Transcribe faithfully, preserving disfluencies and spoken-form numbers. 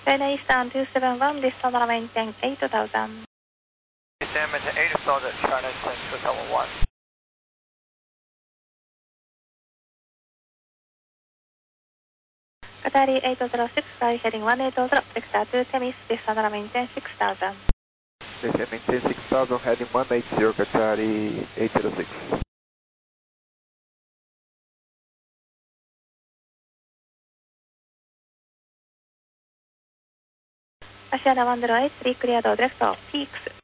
China Eastern two seven one, this Sonora maintain eight thousand. Eastern maintain eight thousand, China Eastern two seven one. Qatari eight zero six, fly heading one eight zero, vector to Temis, this Sonora maintain six thousand. This maintain six thousand, heading one eight zero, Qatari eight zero six. Asiana one zero eight, three cleared direct of peaks.